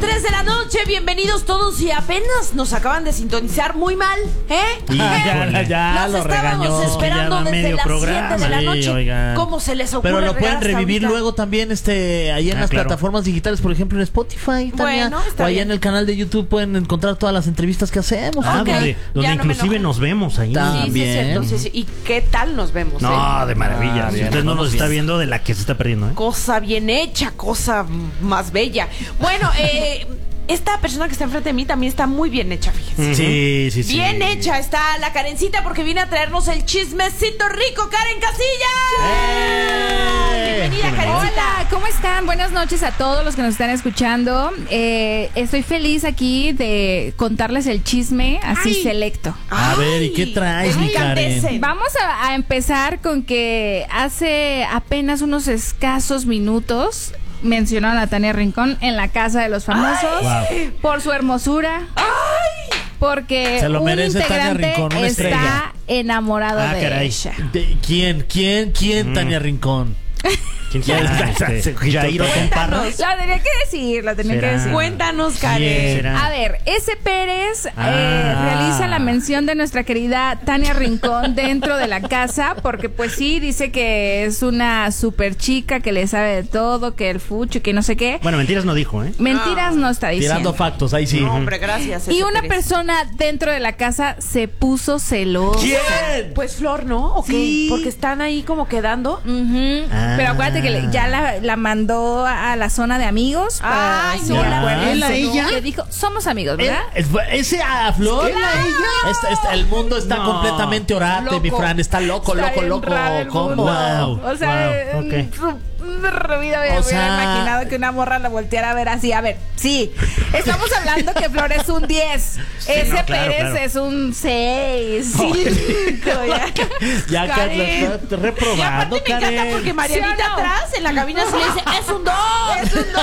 3 de la noche, bienvenidos todos y apenas nos acaban de sintonizar muy mal, Y ya nos lo estábamos regañó. esperando desde las 7 de la noche. Oigan. ¿Cómo se les ocurre? Pero lo pueden regar hasta revivir ahorita? luego también ahí en las plataformas digitales, por ejemplo en Spotify, Tania, Bueno, está o ahí bien. en el canal de YouTube pueden encontrar todas las entrevistas que hacemos. Ah, ok. donde Ya no me inclusive enojo. nos vemos ahí. Sí, También. sí, es cierto. Sí, sí. ¿Y qué tal nos vemos? No, de maravilla. Ah, Si bien, usted no vamos nos está bien. viendo, de la que se está perdiendo, ¿eh? Cosa bien hecha, cosa más bella. Bueno, esta persona que está enfrente de mí también está muy bien hecha, fíjense. Sí. Bien hecha está la Karencita porque viene a traernos el chismecito rico. ¡Karen Casillas! Bienvenida, Karencita. Hola, ¿cómo están? Buenas noches a todos los que nos están escuchando. Estoy feliz aquí de contarles el chisme así Ay. selecto. A ver, ¿y qué traes, mi Karen? Resplandecen. Vamos a empezar con que hace apenas unos escasos minutos mencionaron a Tania Rincón en la Casa de los Famosos por su hermosura. Porque Se lo un merece Tania integrante Rincón, una está estrella. enamorado Ah, de caray. ella. ¿Quién, Tania Rincón? ¿Quién será? Jairo Comparra. La tenía que decir. ¿Será? Cuéntanos, ¿Quién Karen. será? A ver, ese Pérez realiza la mención de nuestra querida Tania Rincón dentro de la casa, porque pues sí, dice que es una super chica, que le sabe de todo, que el fucho y que no sé qué. Bueno, mentiras no dijo, ¿eh? Mentiras no está Tirando diciendo. factos, ahí sí. No, hombre, gracias. Y ese una Pérez. persona dentro de la casa se puso celosa. ¿Quién? Pues Flor, ¿no? ¿O qué? Sí. Porque están ahí como quedando. Ujú. Ah. Pero acuérdate que ya la mandó a la zona de amigos. para Ay, así no, acuérdense, ¿él a ella? Le dijo, somos amigos, ¿verdad? Ese a Flor. El mundo está No. completamente orate, Loco. mi Fran. Está loco. Está bien raro el ¿Cómo? mundo. Wow. O sea, Wow, ok. en su vida me O hubiera sea- imaginado que una morra la volteara a ver así. A ver, sí, estamos hablando que Flor es un 10. Ese no, claro, Pérez claro. es un 6. Ya Karen. que estás Y reprobando, aparte me encanta Karen. porque Marianita ¿Sí o no? atrás en la cabina se le dice, es un 2. Es un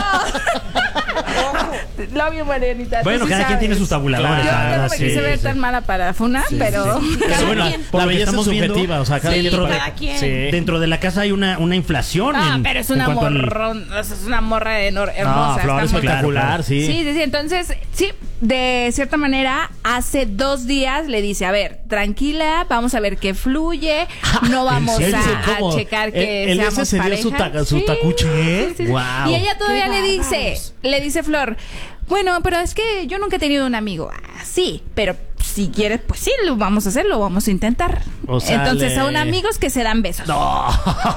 2. Lo vi, Marianita. Bueno, tú sí cada quien sabes. tiene sus tabuladores. Yo la no verdad, me sí, quise ver sí. tan mala para Funa, pero... Pero bueno, quien. por La lo que belleza es estamos viendo, subjetiva, o sea, cada Sí, quien dentro para- cada quien. Sí. dentro de la casa hay una inflación. Pero es en una cuanto al- morrón, o sea, es una morra hermosa. No, Flor está muy- espectacular, Claro, sí. Sí. Entonces, sí, de cierta manera, hace 2 días le dice, a ver, tranquila, vamos a ver qué fluye, no vamos serio? a ¿Cómo? checar que ¿Él seamos ese se dio su pareja. su tacuche? Guau. Y ella todavía Qué le dice Flor, bueno, pero es que yo nunca he tenido un amigo. Ah, sí, pero si quieres, pues sí, lo vamos a hacer, lo vamos a intentar. O sea, Entonces le- son amigos que se dan besos. Guau.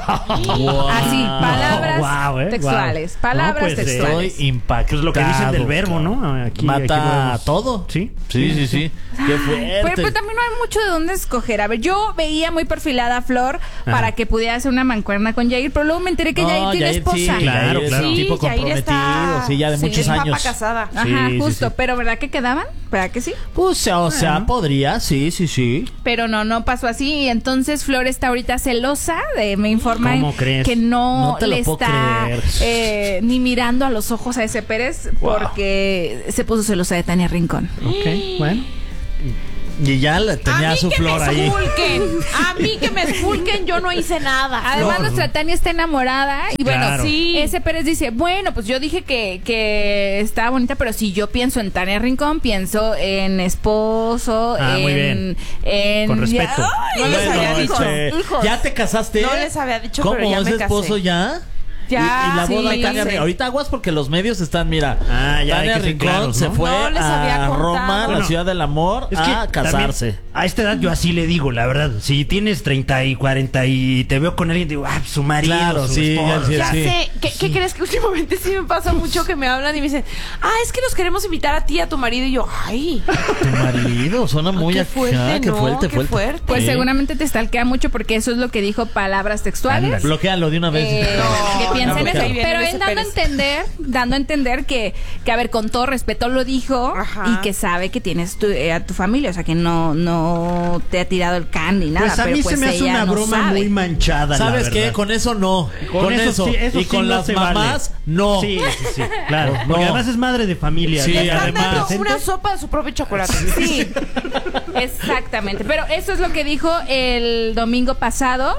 Así, palabras Guau, textuales. guau. Palabras No, pues, textuales. Estoy impactado. Pues lo que dicen del verbo, ¿no? Aquí lo Mata vemos. todo. Sí. Sí. Qué fuerte. Pero también no hay mucho de dónde escoger. A ver, yo veía muy perfilada a Flor para que pudiera hacer una mancuerna con Jair, pero luego me enteré que Jair tiene esposa. Sí, Claro, Jair es claro. un tipo Sí, Jair comprometido, está- sí, ya de sí, muchos es papá años. casada. Ajá, Sí, justo. sí. Pero ¿verdad que quedaban? ¿Verdad que sí? Pues, o sea, podría, sí. Pero no pasó así. Y entonces Flor está ahorita celosa. Me informan ¿Cómo crees? que no No te lo le puedo está creer. ni mirando a los ojos a ese Pérez porque se puso celosa de Tania Rincón. Ok, bueno. Y ya tenía a mí su que flor me ahí. esculquen. A mí que me esculquen, yo no hice nada. Además, No, nuestra Tania está enamorada. Y bueno, Claro. Sí. ese Pérez dice, bueno, pues yo dije que estaba bonita, pero si yo pienso en Tania Rincón, pienso en esposo, Muy bien. en... Con respeto. Ay, No les Bueno, había dicho. hijos. ¿Ya te casaste? No les había dicho, ¿Cómo? pero ya ¿Es me casé. esposo ya? Ya, y la sí, boda me Tania casé. Rincón. Ahorita aguas porque los medios están, mira. Ya hay Tania que ser Rincón claros, se ¿no? fue No les había a contado. Roma, la Bueno, ciudad del amor, Es que a casarse. también, a esta edad yo así le digo, la verdad. Si tienes 30 y 40 y te veo con alguien, digo, su marido, Claro, su sí, esposo. sí, Ya sí. sé. ¿Qué crees que últimamente sí me pasa mucho que me hablan y me dicen, es que nos queremos invitar a ti y a tu marido? Y yo, ay, Tu marido suena muy qué fuerte, acá, qué ¿no? fuerte, Qué fuerte. Pues Sí. seguramente te stalkea mucho porque eso es lo que dijo palabras textuales. Ándale. Bloquéalo de una vez. Que No, piensa en no, eso, ahí viene pero ese él dando Pérez. a entender que a ver, con todo respeto lo dijo. Ajá. Y que sabe que tienes a tu familia, o sea que no te ha tirado el can ni nada. Pues a pero mí pues se me hace ella una no broma sabe. muy manchada. ¿Sabes la qué? verdad. Con eso no. Con eso. sí, Y sí con no las se vale. mamás, no. Sí, claro. No. Porque además es madre de familia. Sí, ¿no? le están además. dando Presente. una sopa de su propio chocolate. Sí, exactamente. Pero eso es lo que dijo el domingo pasado.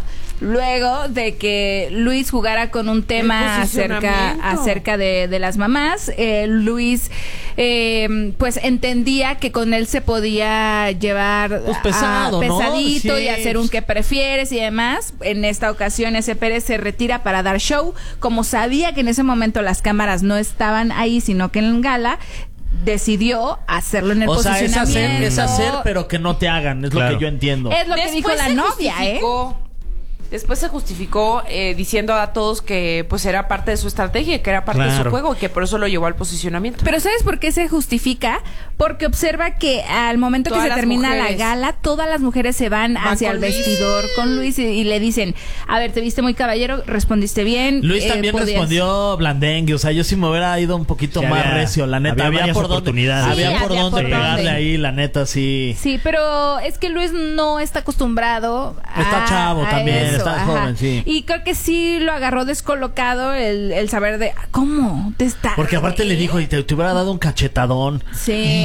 luego de que Luis jugara con un tema acerca de las mamás. Luis pues entendía que con él se podía llevar pues pesadito, ¿no? Y hacer un qué prefieres y demás. En esta ocasión ese Pérez se retira para dar show. Como sabía que en ese momento las cámaras no estaban ahí, sino que en gala, decidió hacerlo en el posicionamiento. Es hacer, pero que no te hagan, es lo que yo entiendo. Es lo que dijo la novia, Después se justificó diciendo a todos que pues era parte de su estrategia, que era parte de su juego y que por eso lo llevó al posicionamiento. Pero ¿sabes por qué se justifica? Porque observa que al momento que se termina la gala, todas las mujeres se van hacia el vestidor con Luis y le dicen, a ver, te viste muy caballero, respondiste bien. Luis también respondió blandengue, o sea, yo sí me hubiera ido un poquito más recio, la neta. Había por oportunidades. Había por dónde pegarle ahí, la neta, sí. Sí, pero es que Luis no está acostumbrado Está chavo también. Está joven, sí. Y creo que sí lo agarró descolocado el saber de ¿cómo te está? Porque aparte le dijo, y te hubiera dado un cachetadón. Sí.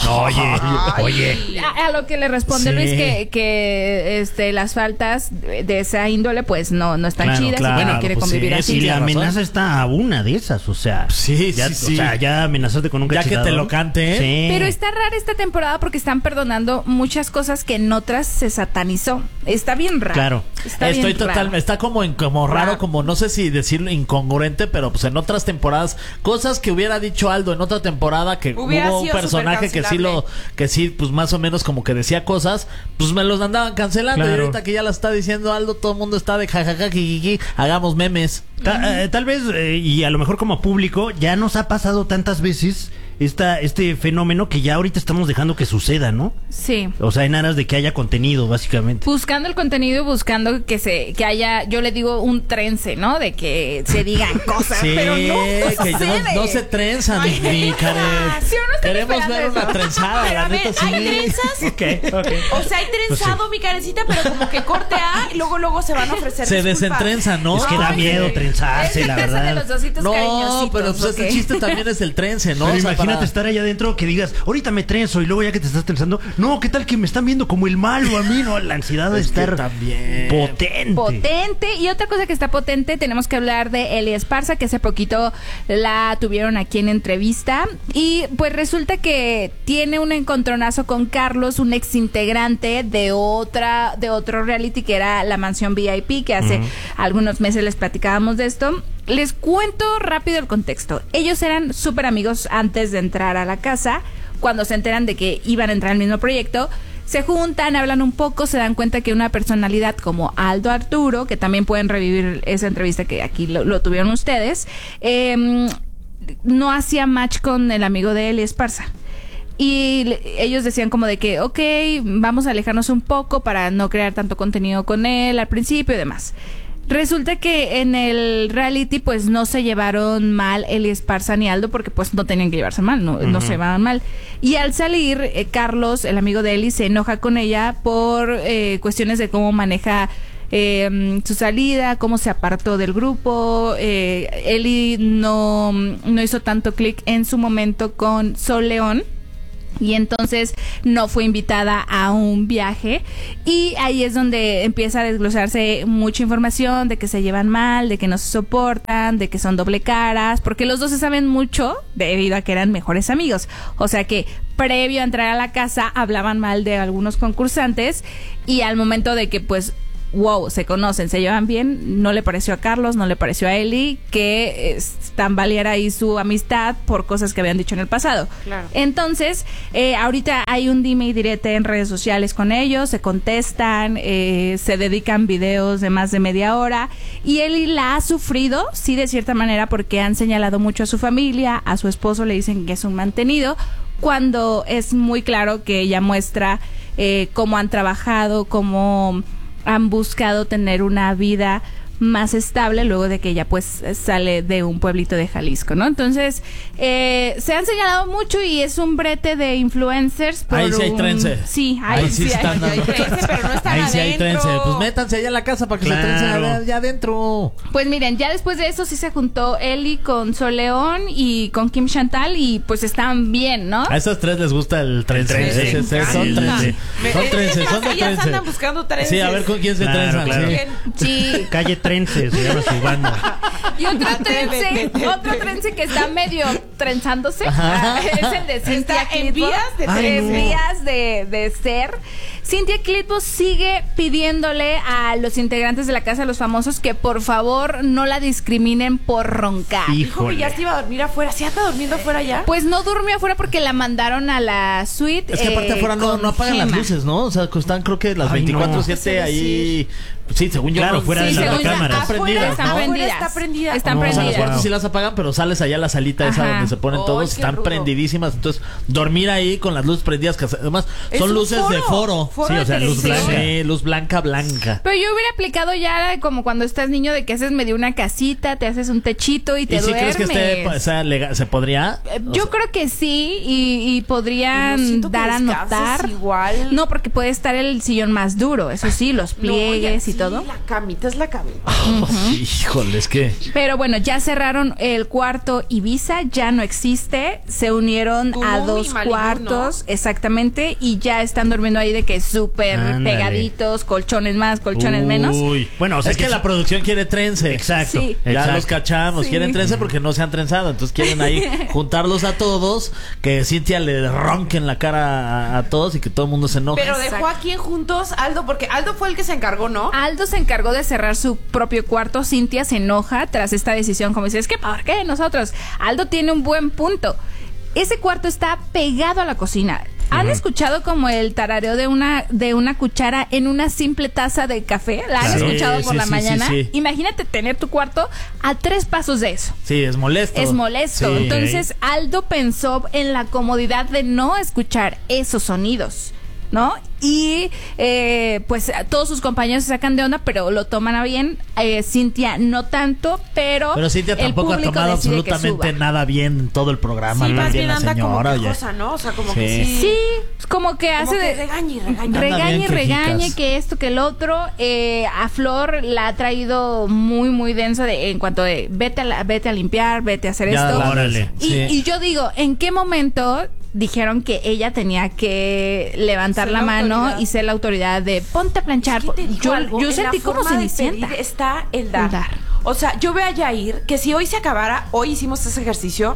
Oye. A lo que le responde Luis que las faltas de esa índole pues no están chidas y que no quiere convivir así. Y la amenaza está a una de esas, o sea. Sí. O sea, ya amenazaste con un cachetadón. Ya que te lo cante, Sí. Pero está rara esta temporada porque están perdonando muchas cosas que en otras se satanizó. Está bien raro. Claro. Está como raro, como no sé si decirlo incongruente, pero pues en otras temporadas, cosas que hubiera dicho Aldo en otra temporada, que hubo un personaje que sí, pues más o menos como que decía cosas, pues me los andaban cancelando. Y ahorita que ya la está diciendo Aldo, todo el mundo está de jajaja, jijiji, hagamos memes. Tal vez, y a lo mejor como público, ya nos ha pasado tantas veces este fenómeno que ya ahorita estamos dejando que suceda, ¿no? Sí. O sea, en aras de que haya contenido, básicamente. Buscando el contenido y buscando que haya, yo le digo, un trence, ¿no? De que se digan cosas, sí, pero no se trenzan, mi Karen. Sí, queremos ver una trenzada, pero la a ver, neta, sí. ¿hay trenzas? Okay. O sea, hay trenzado, mi Karencita, pero como que corte A y luego se van a ofrecer se disculpas. desentrenzan, ¿no? Es que da miedo trenzarse, la verdad. De los ositos No, pero pues el chiste también es el trence, ¿no? Pero o sea, imagínate estar ahí adentro que digas, ahorita me trenzo y luego ya que te estás trenzando, no, ¿qué tal que me están viendo como el malo a mí? No, la ansiedad de estar también potente. Y otra cosa que está potente, tenemos que hablar de Eli Esparza, que hace poquito la tuvieron aquí en entrevista y pues resulta que tiene un encontronazo con Carlos, un ex integrante de otro reality que era La Mansión VIP, que hace algunos meses les platicábamos de esto. Les cuento rápido el contexto. Ellos eran súper amigos antes de entrar a la casa. Cuando se enteran de que iban a entrar al mismo proyecto, se juntan, hablan un poco, se dan cuenta que una personalidad como Aldo Arturo, que también pueden revivir esa entrevista que aquí lo tuvieron ustedes, no hacía match con el amigo de Eli Esparza. Y ellos decían como de que, ok, vamos a alejarnos un poco para no crear tanto contenido con él al principio y demás. Resulta que en el reality pues no se llevaron mal Eli Esparza ni Aldo porque pues no tenían que llevarse mal, no se llevaban mal. Y al salir, Carlos, el amigo de Eli, se enoja con ella por cuestiones de cómo maneja su salida, cómo se apartó del grupo. Eli no hizo tanto clic en su momento con Sol León. Y entonces no fue invitada a un viaje y ahí es donde empieza a desglosarse mucha información de que se llevan mal, de que no se soportan, de que son doble caras, porque los dos se saben mucho debido a que eran mejores amigos. O sea que previo a entrar a la casa hablaban mal de algunos concursantes y al momento de que pues se conocen, se llevan bien, no le pareció a Carlos, no le pareció a Eli que tambaleara ahí su amistad por cosas que habían dicho en el pasado. Claro. Entonces, ahorita hay un dime y direte en redes sociales con ellos, se contestan, se dedican videos de más de media hora y Eli la ha sufrido, sí, de cierta manera, porque han señalado mucho a su familia, a su esposo le dicen que es un mantenido, cuando es muy claro que ella muestra cómo han trabajado, cómo han buscado tener una vida más estable luego de que ella pues sale de un pueblito de Jalisco, ¿no? Entonces, se han señalado mucho y es un brete de influencers. Ahí sí hay trence. Sí, ahí sí están hay trence, pero no están ahí adentro. Sí hay trence. Pues métanse allá a la casa para que se trencen allá adentro. Pues miren, ya después de eso sí se juntó Eli con Sol León y con Kim Chantal y pues están bien, ¿no? A esas tres les gusta el trence. Son trences. Ellas andan buscando trences. Sí, a ver con quién se trenzan. Claro. Sí. Calle Trence se llama su banda. Y otro trence que está medio trenzándose es el de Cynthia Clitbo. En vías de ser. Cynthia Clitbo sigue pidiéndole a los integrantes de la Casa de los Famosos que por favor no la discriminen por roncar. Dijo que ya se iba a dormir afuera. ¿Sí anda durmiendo afuera ya? Pues no durmió afuera porque la mandaron a la suite. Es que aparte afuera no apagan las luces, ¿no? O sea, están creo que las 24/7 ahí. Sí, según yo. Claro, fuera de la cámara. Están prendidas. Están prendidas. O sea, las puertas sí las apagan, pero sales allá a la salita esa donde se ponen todos. Están prendidísimas. Entonces, dormir ahí con las luces prendidas, que además son luces de foro. Sí, o sea, luz blanca. Sí, luz blanca. Pero yo hubiera aplicado ya como cuando estás niño de que haces medio una casita, te haces un techito y te duermes. ¿Y si crees que se podría? Yo creo que sí y podrían dar a notar. Igual. No, porque puede estar el sillón más duro, eso sí, los pliegues y todo. La camita es la camita. Híjole, es que... Pero bueno, ya cerraron el cuarto Ibiza, ya no existe. Se unieron a 2 cuartos, ¿no? Exactamente, y ya están durmiendo ahí de que súper pegaditos, colchones más, colchones menos. Bueno, o sea, es que la producción quiere trence. Exacto. Sí. Ya los cachamos, quieren trence porque no se han trenzado, entonces quieren ahí juntarlos a todos, que Cynthia le ronquen la cara a todos y que todo el mundo se enoje. Pero dejó a quién juntos, Aldo, porque Aldo fue el que se encargó, ¿no? Aldo se encargó de cerrar su propio cuarto. Cynthia se enoja tras esta decisión, como dice, es que ¿por qué nosotros? Aldo tiene un buen punto. Ese cuarto está pegado a la cocina. ¿Han escuchado como el tarareo de una cuchara en una simple taza de café? ¿La han escuchado por la mañana? Sí. Imagínate tener tu cuarto a 3 pasos de eso. Sí, es molesto. Es molesto. Sí. Entonces, Aldo pensó en la comodidad de no escuchar esos sonidos, ¿no? Y pues todos sus compañeros se sacan de onda, pero lo toman a bien. Cynthia no tanto, pero Cynthia tampoco ha tomado absolutamente nada bien en todo el programa. Sí, más bien anda como quejosa, ¿no? O sea, como que sí. Sí, como que hace de regañe que esto, que el otro. A Flor la ha traído muy, muy densa en cuanto de vete a limpiar, vete a hacer esto. Órale. Y yo digo, ¿en qué momento dijeron que ella tenía que levantar la mano y ser la autoridad de ponte a planchar? Yo sentí como Cenicienta. Está el dar. O sea, yo veo a Yair que si hoy se acabara, hoy hicimos ese ejercicio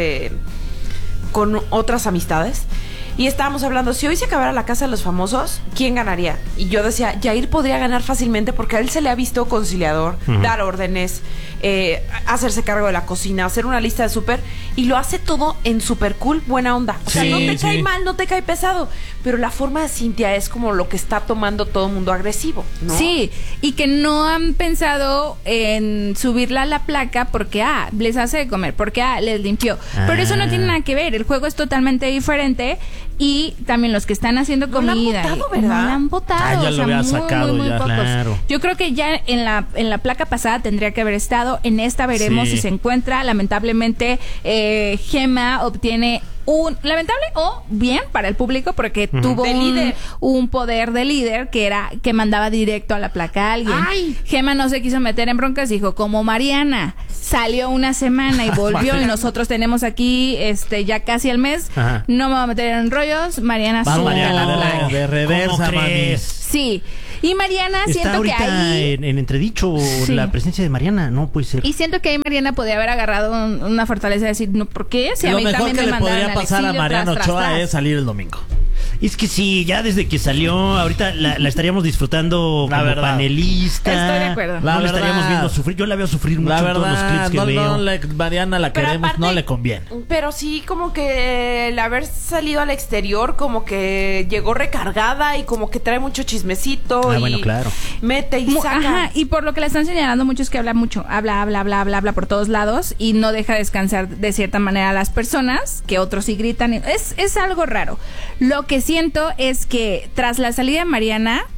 con otras amistades y estábamos hablando, si hoy se acabara la Casa de los Famosos, ¿quién ganaría? Y yo decía, Yair podría ganar fácilmente porque a él se le ha visto conciliador, dar órdenes, hacerse cargo de la cocina, hacer una lista de súper, y lo hace todo en súper cool, buena onda. O sea, no te cae mal, no te cae pesado, pero la forma de Cynthia es como lo que está tomando todo el mundo agresivo, ¿no? Sí, y que no han pensado en subirla a la placa porque les hace de comer, porque les limpió. Pero eso no tiene nada que ver, el juego es totalmente diferente. Y también los que están haciendo comida. No la han votado, ¿verdad? No la han votado. Ya lo había sacado muy ya. pocos. Claro. Yo creo que ya en la placa pasada tendría que haber estado. En esta veremos si se encuentra. Lamentablemente, Gema obtiene lamentable o bien para el público porque tuvo un poder de líder que mandaba directo a la placa a alguien. Gema no se quiso meter en broncas, dijo, como Mariana salió una semana y volvió y nosotros tenemos aquí ya casi el mes, no me voy a meter en rollos, Mariana sube a la placa. De reversa, mami. Sí. Y Mariana, está siento que ahí en entredicho la presencia de Mariana, no puede ser. Y siento que ahí Mariana podía haber agarrado una fortaleza de decir, no, ¿por qué? Si a lo mí mejor también que me le podría pasar a Mariano Ochoa es salir el domingo. Es que sí, ya desde que salió, ahorita la estaríamos disfrutando como panelista. Estoy de acuerdo. La estaríamos viendo sufrir. Yo la veo sufrir mucho en todos los clips que veo. Mariana la queremos, aparte, no le conviene. Pero sí, como que el haber salido al exterior, como que llegó recargada y como que trae mucho chismecito. Bueno, claro. Mete y saca. Ajá, y por lo que le están señalando mucho es que habla mucho. Habla por todos lados y no deja descansar de cierta manera a las personas, que otros sí gritan. Es algo raro. Lo que siento es que tras la salida de Mariana,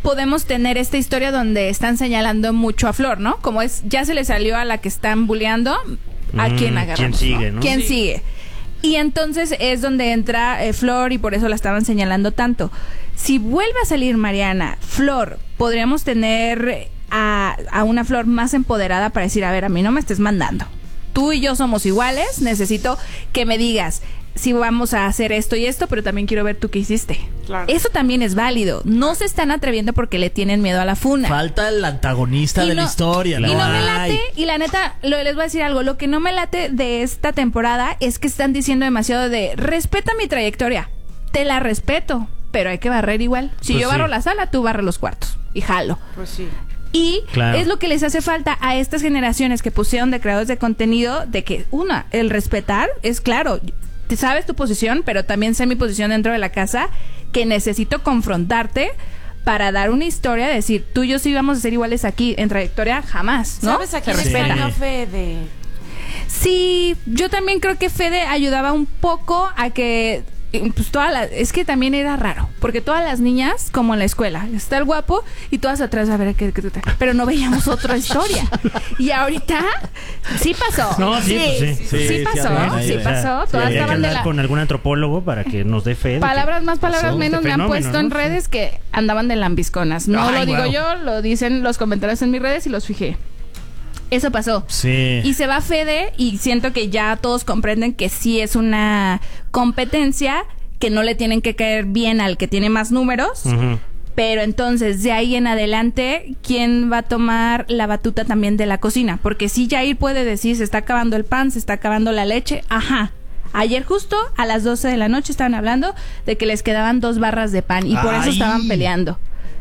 podemos tener esta historia donde están señalando mucho a Flor, ¿no? Como es, ya se le salió a la que están bulleando, ¿a quién agarramos? ¿Quién sigue, no? ¿Quién sigue? Y entonces es donde entra Flor y por eso la estaban señalando tanto. Si vuelve a salir Mariana, Flor, podríamos tener a una Flor más empoderada para decir, a ver, a mí no me estés mandando. Tú y yo somos iguales, necesito que me digas si vamos a hacer esto y esto, pero también quiero ver tú qué hiciste. Claro. Eso también es válido. No se están atreviendo porque le tienen miedo a la funa. Falta el antagonista de la historia. Y no me late, y la neta, les voy a decir algo, lo que no me late de esta temporada es que están diciendo demasiado de, respeta mi trayectoria, te la respeto, pero hay que barrer igual. Si Pues yo barro la sala, tú barres los cuartos. Y jalo. Pues sí. Y claro, es lo que les hace falta a estas generaciones que pusieron de creadores de contenido, de que, el respetar es claro, sabes tu posición, pero también sé mi posición dentro de la casa, que necesito confrontarte para dar una historia, decir, tú y yo sí vamos a ser iguales aquí, en trayectoria jamás, ¿no? ¿Sabes a quién extrañó Fede? Sí, yo también creo que Fede ayudaba un poco a que pues es que también era raro, porque todas las niñas, como en la escuela, está el guapo y todas atrás a ver qué pero no veíamos otra historia. Y ahorita sí pasó. No, sí pasó. Todas habría que estaban hablar con algún antropólogo para que nos dé fe. Palabras más, palabras menos, me han puesto en redes que andaban de lambisconas. No lo digo yo, lo dicen los comentarios en mis redes y los fijé. Eso pasó. Sí. Y se va Fede y siento que ya todos comprenden que sí es una competencia, que no le tienen que caer bien al que tiene más números. Uh-huh. Pero entonces, de ahí en adelante, ¿quién va a tomar la batuta también de la cocina? Porque si Jair puede decir, se está acabando el pan, se está acabando la leche. Ajá. Ayer justo a las 12 de la noche estaban hablando de que les quedaban 2 barras de pan y por eso estaban peleando.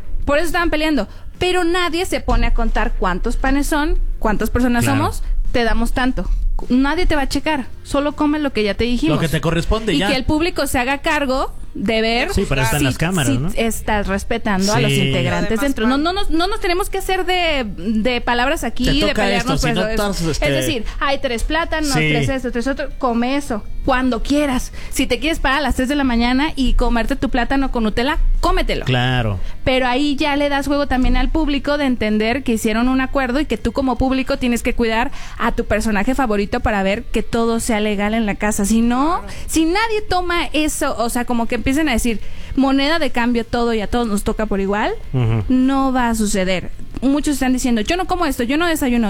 Pero nadie se pone a contar cuántos panes son, cuántas personas somos, te damos tanto. Nadie te va a checar, solo come lo que ya te dijimos. Lo que te corresponde y ya. Y que el público se haga cargo de ver sí, para estar en las cámaras, ¿no? Estás respetando a los integrantes dentro. No nos tenemos que hacer de palabras aquí, de pelearnos por eso. Es decir, hay 3 plátanos, 3 esto, 3 otro, come eso cuando quieras. Si te quieres parar a las 3 de la mañana y comerte tu plátano con Nutella, cómetelo. Claro. Pero ahí ya le das juego también al público de entender que hicieron un acuerdo y que tú como público tienes que cuidar a tu personaje favorito para ver que todo sea legal en la casa. Si no, si nadie toma eso, o sea, como que empiecen a decir moneda de cambio todo y a todos nos toca por igual, no va a suceder. Muchos están diciendo, yo no como esto, yo no desayuno,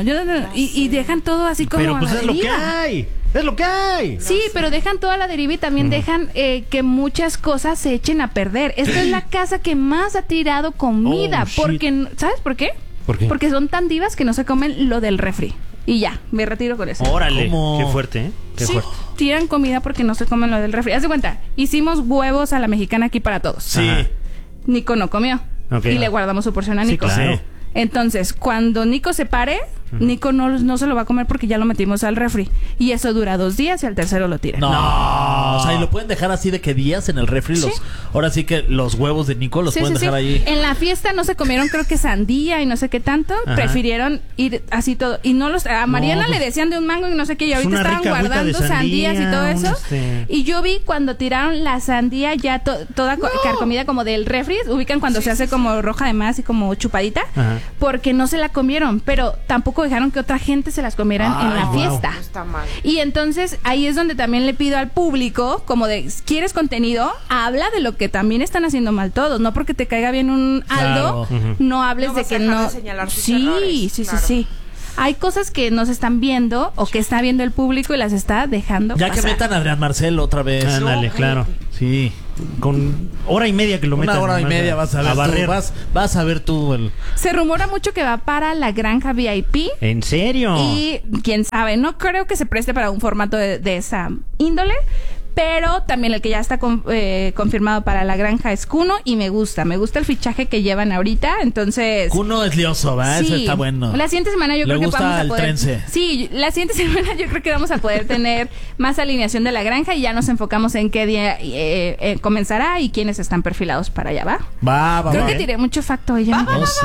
y dejan todo así como pero pues a la es lo que deriva. hay. Es lo que hay. Sí, pero dejan toda la deriva y también dejan que muchas cosas se echen a perder. Esta es la casa que más ha tirado comida. Porque, ¿sabes por qué? ¿Por qué? Porque son tan divas que no se comen lo del refri. Y ya, me retiro con eso. Órale, ¿Cómo? qué fuerte, ¿eh? Qué fuerte. Tiran comida porque no se comen lo del refri. Haz de cuenta, hicimos huevos a la mexicana aquí para todos. Sí. Ajá. Nico no comió. Okay. Y le guardamos su porción a Nico. Sí, claro. Sí. Entonces, cuando Nico se pare, Nico no se lo va a comer porque ya lo metimos al refri. Y eso dura 2 días y al tercero lo tira. No. O sea, y lo pueden dejar así de que días en el refri. Sí. Ahora sí que los huevos de Nico los pueden dejar ahí. En la fiesta no se comieron, creo que sandía y no sé qué tanto. Ajá. Prefirieron ir así todo. Y no los. A Mariana le decían de un mango y no sé qué. Y ahorita estaban guardando sandías y todo eso. Y yo vi cuando tiraron la sandía ya toda carcomida como del refri. Ubican cuando se hace como roja de más y como chupadita. Ajá. Porque no se la comieron. Pero tampoco dejaron que otra gente se las comieran en la fiesta. Está mal. Y entonces ahí es donde también le pido al público, como de, ¿quieres contenido? Habla de lo que también están haciendo mal todos. No porque te caiga bien un Aldo, no hables No de vas que a dejar no. de señalar sus errores, claro. Sí. Hay cosas que no se están viendo o que está viendo el público y las está dejando Ya pasar. que metan a Adrián Marcelo otra vez. Ándale, claro. Sí. Con 1:30 que lo metan. 1 hora y media vas a ver barrer. tú. Vas a ver tú el... Se rumora mucho que va para la granja VIP. ¿En serio? Y quién sabe, no creo que se preste para un formato de esa índole. Pero también el que ya está confirmado para la granja es Kuno y me gusta el fichaje que llevan ahorita, entonces... Kuno es lioso, ¿verdad? Sí. Ese está bueno. La siguiente semana yo creo que vamos a poder... trense. Sí, la siguiente semana yo creo que vamos a poder tener más alineación de la granja y ya nos enfocamos en qué día comenzará y quiénes están perfilados para allá, ¿va? Va. Creo que tiré mucho facto hoy.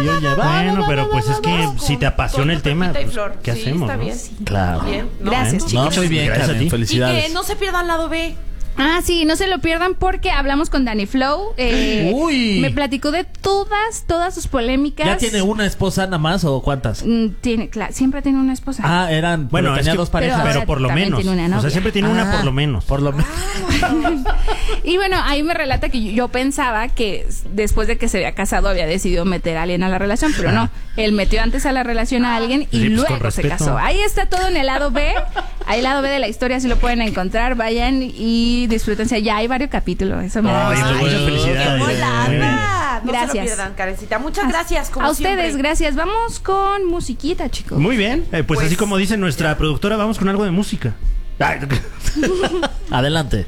Bueno, pero pues es que si te apasiona el tema, Pepita y pues, Flor. ¿qué Sí, hacemos? está ¿no? bien. Claro. Bien, ¿no? Gracias, No, chicos. muy bien, Gracias a Karen. ti. Y Felicidades. que no se pierdan lado B. Ah, sí, no se lo pierdan porque hablamos con Dani Flow. Uy. Me platicó de todas sus polémicas. ¿Ya tiene una esposa nada más o cuántas? Siempre tiene una esposa. Bueno, tenía dos parejas. Pero por lo menos. O sea, siempre tiene una por lo menos. Por lo menos. Y bueno, ahí me relata que yo pensaba que después de que se había casado había decidido meter a alguien a la relación, pero no. Él metió antes a la relación a alguien y luego se casó. Ahí está todo en el lado B. Ahí el lado B de la historia, si lo pueden encontrar, vayan y disfrútense. Ya hay varios capítulos. Eso me da muchas felicidades. No gracias. se lo pierdan, Karencita. Muchas gracias. A ustedes, gracias. Vamos con musiquita, chicos. Muy bien. Pues así como dice nuestra productora, vamos con algo de música. Adelante.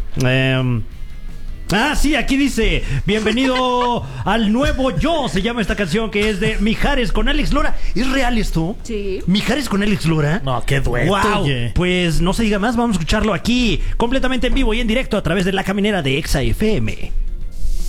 Sí, aquí dice: bienvenido al nuevo yo. Se llama esta canción, que es de Mijares con Alex Lora. ¿Es real esto? Sí. ¿Mijares con Alex Lora? No, qué dueto. Wow. Pues no se diga más, vamos a escucharlo aquí completamente en vivo y en directo a través de La Caminera de Exa FM.